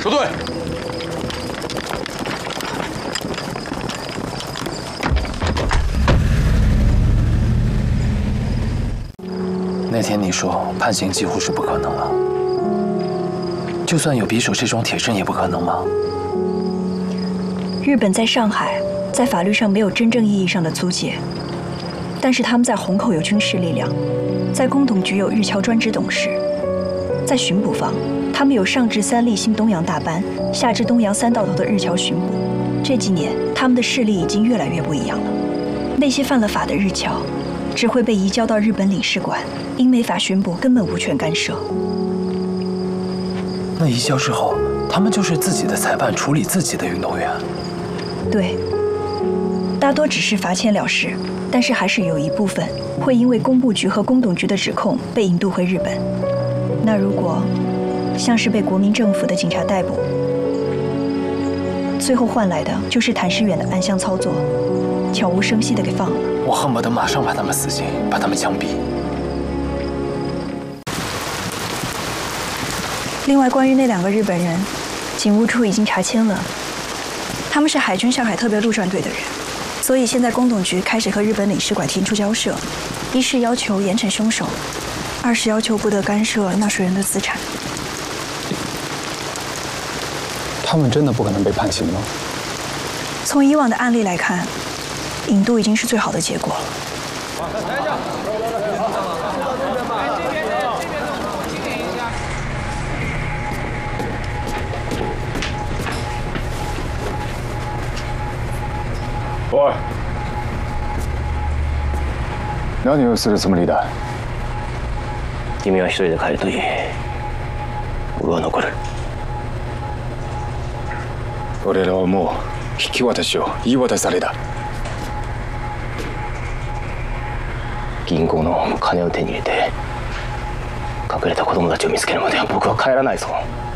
收队。 那天你说判刑几乎是不可能了，就算有匕首这种铁证，也不可能吗？ 日本在上海，在法律上没有真正意义上的租界，但是他们在虹口有军事力量，在工董局有日侨专职董事，在巡捕方，他们有上至三立新东洋大班，下至东洋三道头的日侨巡捕。这几年，他们的势力已经越来越不一样了。那些犯了法的日侨，只会被移交到日本领事馆，因没法巡捕，根本无权干涉。 那移交之后，他们就是自己的裁判，处理自己的运动员。 对，大多只是罚钱了事，但是还是有一部分会因为工部局和工董局的指控被引渡回日本。那如果像是被国民政府的警察逮捕，最后换来的就是谭世远的暗箱操作，悄无声息地给放了。 我恨不得马上把他们死刑，把他们枪毙。 另外，关于那2个日本人，警务处已经查签了，他们是海军上海特别陆战队的人，所以现在工董局开始和日本领事馆提出交涉，一是要求严惩凶手，二是要求不得干涉纳税人的资产。 他们真的不可能被判刑吗？ 从以往的案例来看，引渡已经是最好的结果了。 おい、何をするつもりだ？ 君は一人で帰るといい。俺は残る。 俺らはもう引き渡しを言い渡された。 銀行の金を手に入れて隠れた子供たちを見つけるまでは僕は帰らないぞ。